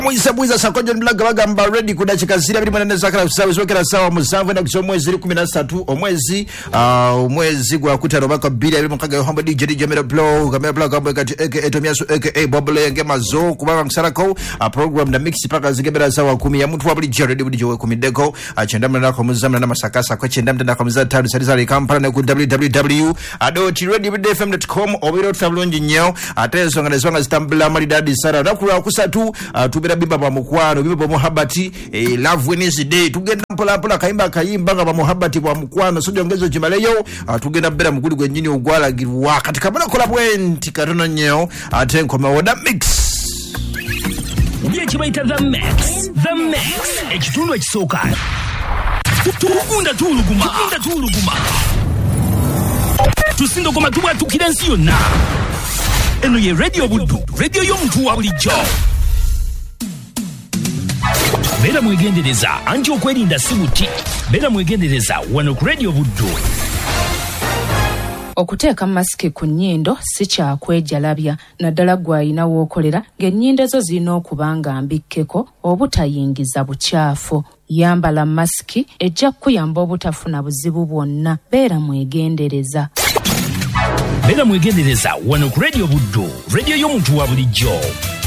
Mwiza sakonjo nblaga bagamba ready kudachika zira bili mwanene zakala kusawe zwekera sawa musanvu na kusomwezi 13 omwezi gwa kutano baka bili ya mkaga yohamba DJ Mera Blow kamera Blow kambo kati Tomiasu Bobble ngema zo kubanga msarako program na mix paka zigebera sawa 10 ya mtu wabuli Jared budi jowe 10 deko chendamna na kwa muzamna na masakasa kwa chendamna na kwa muzamna tanu salizari kampala na ku www.redfm.com obiro tutabulonji nyeo atezo ngana zitambula maridadi sara nakula kusatu tubira bimba ba mukwano bimba ba muhabati love Wednesday tugenda mpola kayimba nga ba muhabati kwa mukwano sojo ngezo jimaleyo tugenda bera mugudi gwenyini ugwala girwa katika bana kola bwenti katono nyeo atenko mawoda mix yechibaita the mix ekitundu ekisoka tukunda tuluguma tusindo koma tuba tukirensi yonna eno ye radio buddu radio y'omuntu wa bulijjo bera mwegendereza anti okwerinda sibuti bera mwegendereza wano ku radio buddu okuteeka masiki ku nnyindo si kyakwejalabya naddala gw'ayina w'okolera ng'ennyindo zo zirina okuba nga mbikkeko obutayingiza bukyafu. Yambala masiki ejja kukuyamba obutafuna buzibu bwonna. Beera mwegendereza wano ku radio buddu radio y'omuntu wa bulijjo.